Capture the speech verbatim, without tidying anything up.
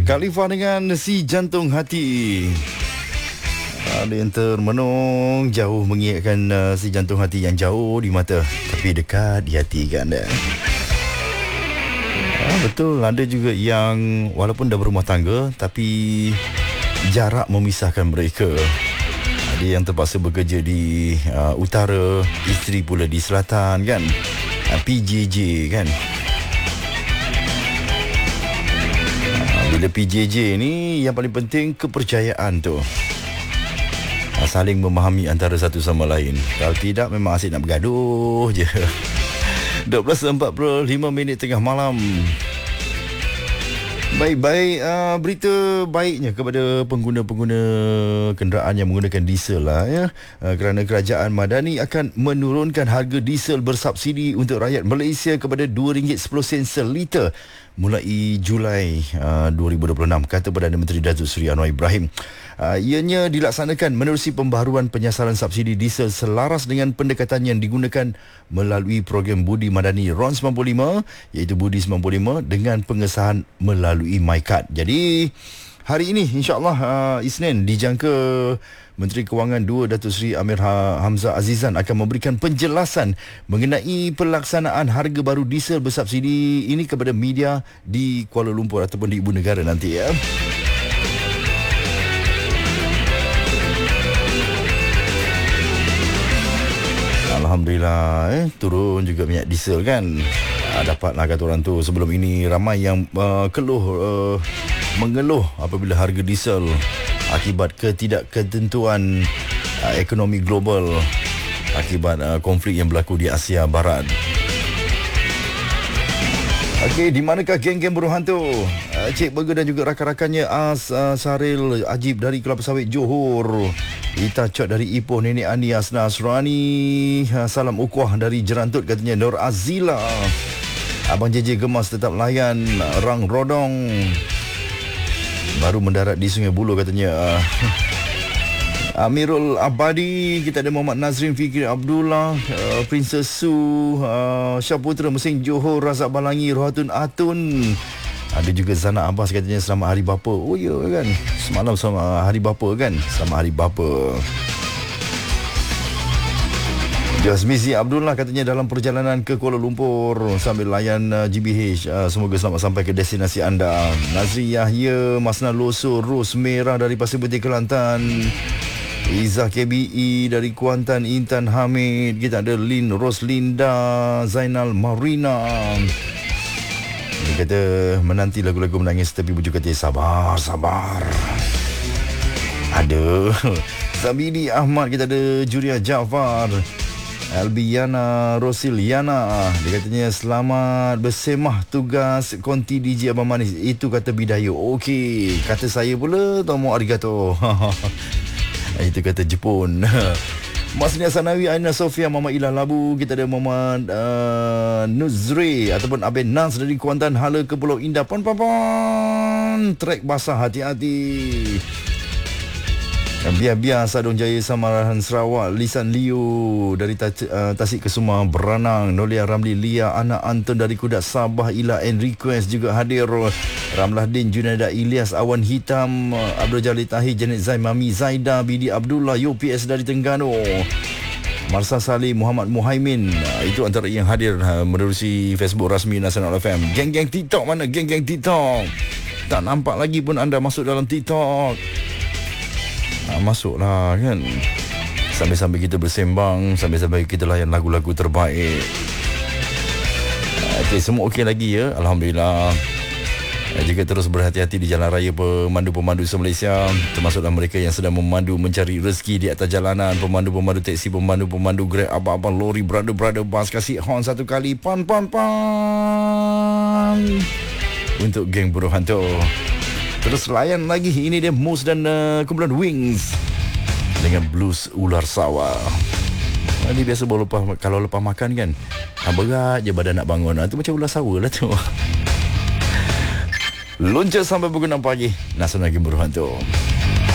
Khalifa dengan Si Jantung Hati. Ada yang termenung, jauh mengingatkan uh, si jantung hati yang jauh di mata tapi dekat di hati kan. Ah, betul, ada juga yang walaupun dah berumah tangga tapi jarak memisahkan mereka. Ada yang terpaksa bekerja di uh, utara, isteri pula di selatan kan. uh, P J J kan. uh, Bila P J J ni yang paling penting kepercayaan tu, saling memahami antara satu sama lain. Kalau tidak memang asyik nak bergaduh je. dua belas empat puluh lima minit tengah malam. Baik-baik, uh, berita baiknya kepada pengguna-pengguna kenderaan yang menggunakan diesel lah ya. Uh, kerana kerajaan Madani akan menurunkan harga diesel bersubsidi untuk rakyat Malaysia kepada dua ringgit sepuluh sen seliter mulai Julai uh, dua ribu dua puluh enam, kata Perdana Menteri Datuk Seri Anwar Ibrahim. Uh, ianya dilaksanakan menerusi pembaharuan penyasaran subsidi diesel selaras dengan pendekatan yang digunakan melalui program Budi Madani R O N sembilan puluh lima, iaitu Budi sembilan puluh lima, dengan pengesahan melalui MyKad. Jadi hari ini insya-Allah uh, Isnin dijangka Menteri Kewangan dua Datuk Seri Amir Hamzah Azizan akan memberikan penjelasan mengenai pelaksanaan harga baru diesel bersubsidi ini kepada media di Kuala Lumpur ataupun di Ibu Negara nanti ya. Alhamdulillah eh turun juga minyak diesel kan. Ah, dapatlah kata orang tu. Sebelum ini ramai yang uh, keluh uh, mengeluh apabila harga diesel akibat ketidakketentuan uh, ekonomi global akibat uh, konflik yang berlaku di Asia Barat. Okey, di manakah geng-geng buruh hantu? Uh, Cik Burger dan juga rakan-rakannya As uh, Saril Ajib dari Kelapa Sawit Johor, Ita Cot dari Ipoh, Nenek Ani Asna Asrani, uh, salam ukuah dari Jerantut katanya Nur Azila. Abang J J Gemas tetap layan Rang Rodong, baru mendarat di Sungai Buloh katanya. uh, Amirul Abadi, kita ada Muhammad Nazrin Fikri Abdullah, uh, Princess Su, uh, Syaputra Mesin Johor, Razak Balangi, Rohatun Atun. Ada juga Zana Abbas katanya selamat Hari Bapa. Oh ya kan, semalam selamat Hari Bapa kan. Selamat Hari Bapa. Jasmizi Abdullah katanya dalam perjalanan ke Kuala Lumpur sambil layan uh, G B H. Uh, semoga selamat sampai ke destinasi anda. Nazri Yahya, Masna Loso, Ros Merah dari Pasir Putih Kelantan, Izzah K B E dari Kuantan, Intan Hamid. Kita ada Lin Roslinda, Zainal Marina. Dia kata menanti lagu-lagu menangis tapi bujuk kata sabar, sabar. Ada Sabidi Ahmad, kita ada Juria Jaafar, Albiana Rosiliana. Dia katanya selamat bersemah tugas konti D J Abang Manis. Itu kata Bidaya. Okey, kata saya pula tomo arigato. Itu kata Jepun. Masnia Sanawi, Aina Sofia, Mama Ilah Labu. Kita ada Muhammad uh, Nuzri ataupun Aben Nas dari Kuantan Hala ke Pulau Indah. Pon pon pon. Trek basah, hati-hati. Biar-biar Sadong Jaya Samarahan Sarawak, Lisan Liu dari uh, Tasik Kesuma Beranang, Nolia Ramli Lia, anak Anton dari Kudat Sabah, Ila and Request juga hadir. Ramlah Din, Junaida Ilyas, Awan Hitam, Abdul Jalil Tahir, Janet Zai, Mami Zaida, Bidi Abdullah, U P S dari Terengganu, Marsa Salih, Muhammad Muhaimin. Itu antara yang hadir menerusi Facebook rasmi Nasional F M. Geng-geng TikTok mana? Geng-geng TikTok. Tak nampak lagi pun anda masuk dalam TikTok. Ha, masuklah kan. Sambil-sambil kita bersembang, sambil-sambil kita layan lagu-lagu terbaik. Okey, semua okey lagi ya, alhamdulillah. Jika terus berhati-hati di jalan raya pemandu-pemandu se-Malaysia, termasuklah mereka yang sedang memandu mencari rezeki di atas jalanan, pemandu-pemandu teksi, pemandu-pemandu Grab, abang-abang lori, brother-brother bus, kasih horn satu kali, pan pan pan untuk geng buruh hantu. Terus layan lagi, ini dia Mus dan uh, kumpulan Wings dengan Blues Ular Sawah. Ini biasa baru lepas, kalau lepas makan kan, berat je badan nak bangun. Itu macam ular sawah lah tu. Loncat sampai pukul enam pagi. Nasional Geng Buruh Hantu.